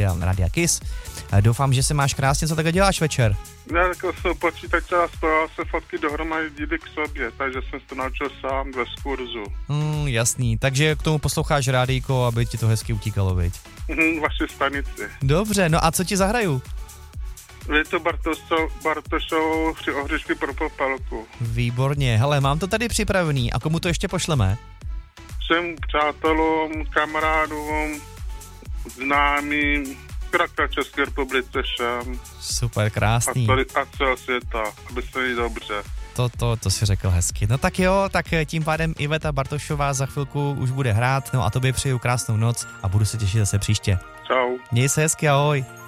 Rádia Kiss. Doufám, že se máš krásně, co takhle děláš večer. Já jako jsem počítač a spojil se fotky dohromady díly k sobě, takže jsem to naučil sám bez kurzu. Jasný, takže k tomu posloucháš rádíko, aby ti to hezky utíkalo, viď? Vaši stanici. Dobře, no a co ti zahraju? Je to Bartošov při ohřešky pro popelku. Výborně, hele, mám to tady připravený a komu to ještě pošleme? Všem přátelům, kamarádům, známým, krátká České republice všem. Super, krásný. A celého světa, aby se jí dobře. To si řekl hezky. No tak jo, tak tím pádem Iveta Bartošová za chvilku už bude hrát, no a tobě přeju krásnou noc a budu se těšit zase příště. Čau. Měj se hezky, ahoj.